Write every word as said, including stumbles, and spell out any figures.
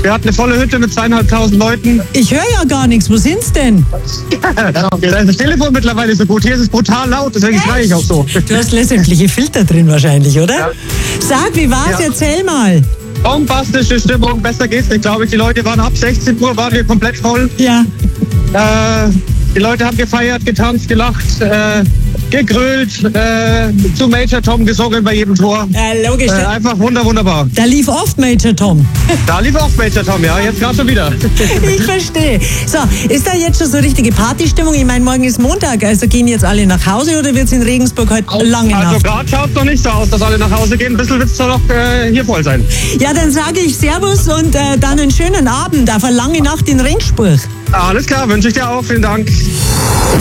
Wir hatten eine volle Hütte mit zweieinhalbtausend Leuten. Ich höre ja gar nichts. Wo sind's denn? Da ist das Telefon mittlerweile so gut. Hier ist es brutal laut, deswegen schreie ich auch so. Du hast letztendliche Filter drin wahrscheinlich, oder? Ja. Sag, wie war's? Ja. Erzähl mal. Bombastische Stimmung, besser geht's nicht, glaube ich. Die Leute waren ab sechzehn Uhr, waren wir komplett voll. Ja. Äh, die Leute haben gefeiert, getanzt, gelacht, äh, gegrölt, äh, zu Major Tom gesungen bei jedem Tor. Ja, logisch. Äh, einfach wunder, wunderbar. Da lief oft Major Tom. Da lief auch Major Tom, ja, jetzt gerade schon wieder. Ich verstehe. So, ist da jetzt schon so richtige Partystimmung? Ich meine, morgen ist Montag, also gehen jetzt alle nach Hause oder wird es in Regensburg heute lange Also Nacht? gerade schaut es noch nicht so aus, dass alle nach Hause gehen. Ein bisschen wird es doch noch äh, hier voll sein. Ja, dann sage ich Servus und äh, dann einen schönen Abend auf eine lange Nacht in Regensburg. Alles klar, wünsche ich dir auch. Vielen Dank.